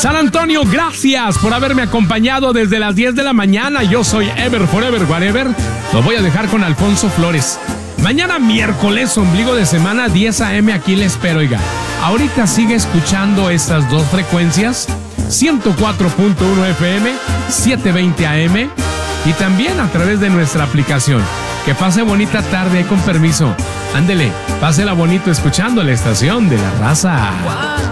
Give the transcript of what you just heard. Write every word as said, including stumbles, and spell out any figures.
San Antonio, gracias por haberme acompañado desde las diez de la mañana. Yo soy Ever Forever Whatever. Lo voy a dejar con Alfonso Flores. Mañana miércoles, ombligo de semana, diez a eme, aquí le espero, oiga. Ahorita sigue escuchando estas dos frecuencias, ciento cuatro punto uno efe eme, setecientos veinte a eme, y también a través de nuestra aplicación. Que pase bonita tarde, con permiso. Ándele, pásela bonito escuchando la estación de la raza.